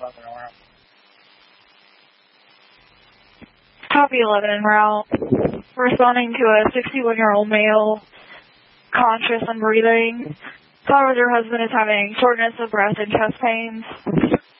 Copy 11 en route. Responding to a 61-year-old male, conscious and breathing. However, their husband is having shortness of breath and chest pains.